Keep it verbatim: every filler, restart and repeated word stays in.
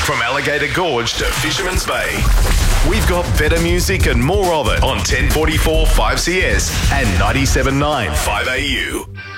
From Alligator Gorge to Fisherman's Bay. We've got better music and more of it on ten forty-four five C S and ninety-seven point nine five A U.